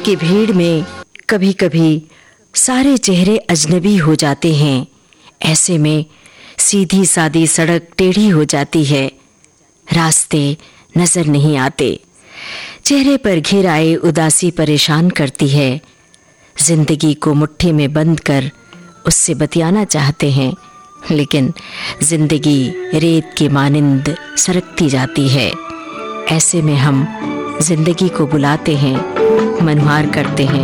की भीड़ में कभी कभी सारे चेहरे अजनबी हो जाते हैं। ऐसे में सीधी सादी सड़क टेढ़ी हो जाती है, रास्ते नजर नहीं आते, चेहरे पर घिर आए उदासी परेशान करती है। जिंदगी को मुट्ठी में बंद कर उससे बतियाना चाहते हैं, लेकिन जिंदगी रेत की मानिंद सरकती जाती है। ऐसे में हम जिंदगी को बुलाते हैं, मनहार करते हैं,